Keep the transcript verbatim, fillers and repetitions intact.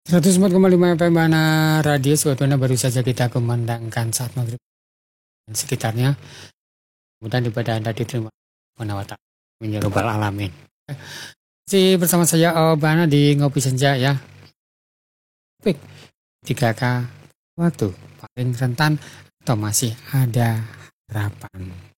seratus empat koma lima F M Mana Radio sebetulnya baru saja kita kumandangkan saat maghrib dan sekitarnya. Mudah ibadah Anda diterima menawat menyerubal alamin. Masih bersama saya Obana di Ngopi Senja ya. Baik, tiga K waktu paling rentan atau masih ada harapan.